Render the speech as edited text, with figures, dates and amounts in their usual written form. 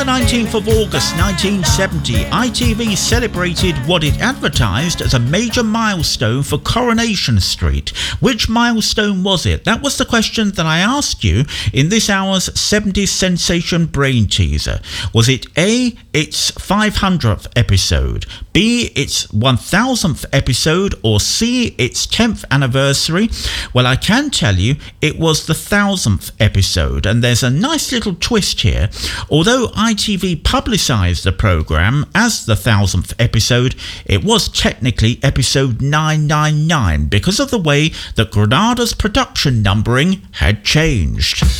the 19th of August 1970, ITV celebrated what it advertised as a major milestone for Coronation Street. Which milestone was it? That was the question that I asked you in this hour's 70s Sensation Brain Teaser. Was it A, its 500th episode, B, its 1000th episode, or C, its 10th anniversary? Well, I can tell you it was the 1000th episode, and there's a nice little twist here. Although ITV publicised the programme as the 1000th episode, it was technically episode 999 because of the way that Granada's production numbering had changed.